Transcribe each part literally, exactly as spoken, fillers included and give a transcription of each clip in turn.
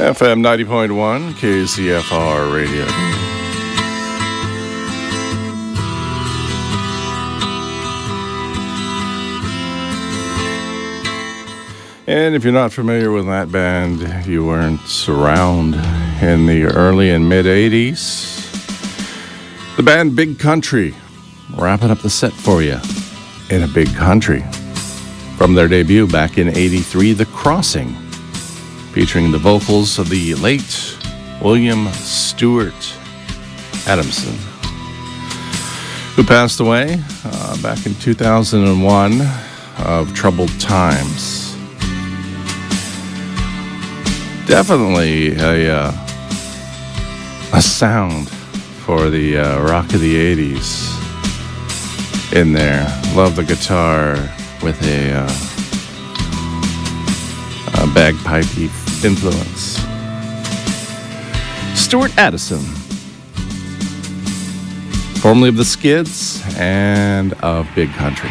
F M ninety point one, K Z F R Radio. And if you're not familiar with that band, you weren't around in the early and mid-eighties. The band Big Country, wrapping up the set for you in a Big Country. From their debut back in eighty-three, The Crossing, featuring the vocals of the late William Stewart Adamson, who passed away uh, back in two thousand one of troubled times. Definitely a, uh, a sound for the uh, rock of the eighties in there. Love the guitar with a, uh, a bagpipey influence. Stewart Addison, formerly of the Skids and of Big Country.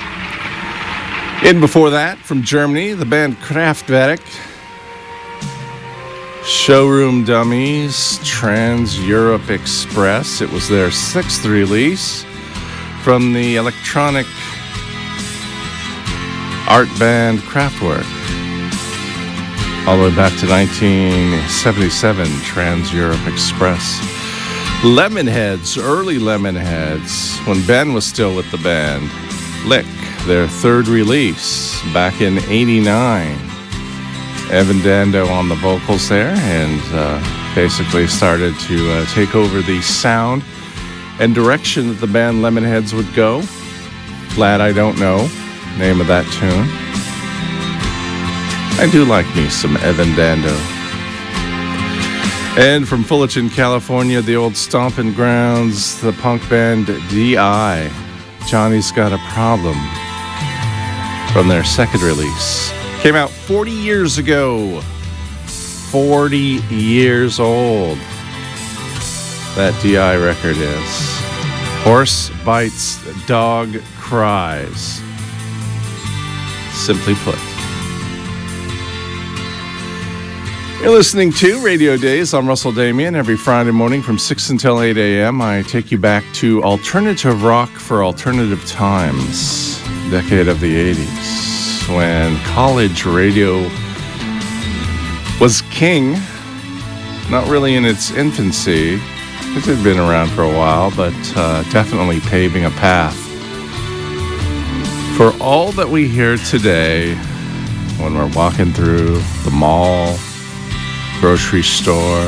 In before that, from Germany, the band Kraftwerk, Showroom Dummies, Trans-Europe Express. It was their sixth release from the electronic art band Kraftwerk. All the way back to nineteen seventy-seven, Trans-Europe Express. Lemonheads, early Lemonheads, when Ben was still with the band. Lick, their third release back in eighty-nine. Evan Dando on the vocals there, and uh, basically started to uh, take over the sound and direction that the band Lemonheads would go. Glad I Don't Know, name of that tune. I do like me some Evan Dando. And from Fullerton, California, the old stomping grounds, the punk band D I, Johnny's Got a Problem, from their second release. Came out forty years ago. forty years old. That D I record is. Horse bites, dog cries. Simply put. You're listening to Radio Days. I'm Russell Damian. Every Friday morning from six until eight a.m. I take you back to alternative rock for alternative times. Decade of the eighties. When college radio was king, not really in its infancy, it had been around for a while, but uh, definitely paving a path for all that we hear today when we're walking through the mall, grocery store,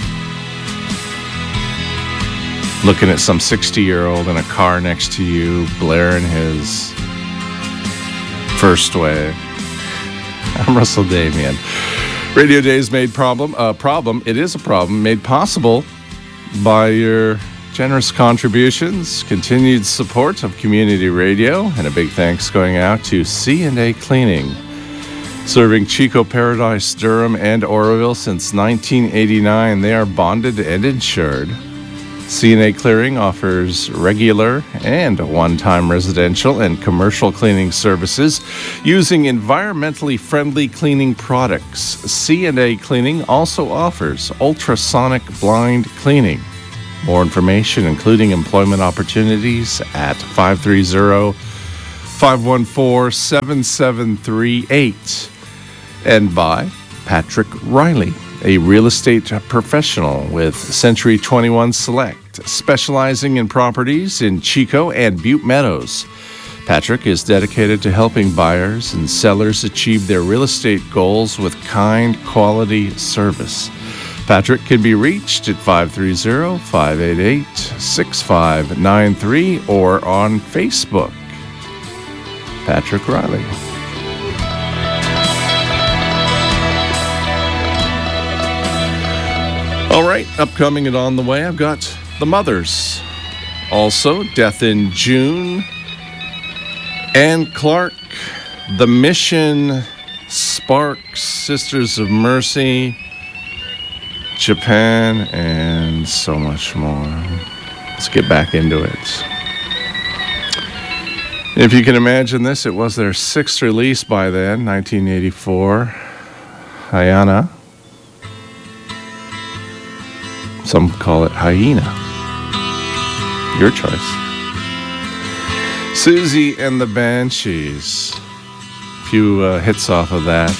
looking at some sixty-year-old in a car next to you, blaring his First Wave. I'm Russell Damian. Radio Days made problem a uh, problem. It is a problem made possible by your generous contributions, continued support of community radio, and a big thanks going out to C and A Cleaning, serving Chico, Paradise, Durham, and Oroville since nineteen eighty-nine. They are bonded and insured. C and A Clearing offers regular and one-time residential and commercial cleaning services using environmentally friendly cleaning products. C and A Cleaning also offers ultrasonic blind cleaning. More information, including employment opportunities, at five three zero, five one four, seven seven three eight. And by Patrick Riley, a real estate professional with Century twenty-one Select, specializing in properties in Chico and Butte Meadows. Patrick is dedicated to helping buyers and sellers achieve their real estate goals with kind, quality service. Patrick can be reached at five three zero, five eight eight, six five nine three or on Facebook. Patrick Riley. All right, upcoming and on the way, I've got The Mothers. Also, Death in June, Ann Clark, The Mission, Sparks, Sisters of Mercy, Japan, and so much more. Let's get back into it. If you can imagine this, it was their sixth release by then, nineteen eighty-four. Ayana. Some call it hyena. Your choice. Susie and the Banshees. A few uh, hits off of that.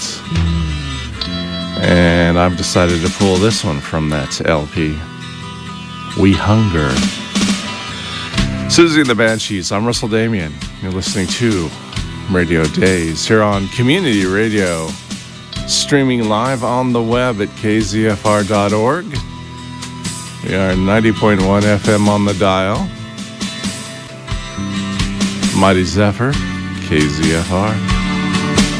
And I've decided to pull this one from that L P. We Hunger. Susie and the Banshees. I'm Russell Damian. You're listening to Radio Days here on Community Radio. Streaming live on the web at k z f r dot org. We are ninety point one F M on the dial. Mighty Zephyr, K Z F R.